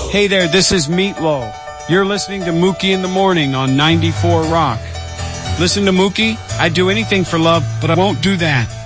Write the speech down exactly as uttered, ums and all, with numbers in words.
Hey there, this is Meatloaf. You're listening to Mookie in the Morning on ninety-four Rock. Listen to Mookie. I'd do anything for love, but I won't do that.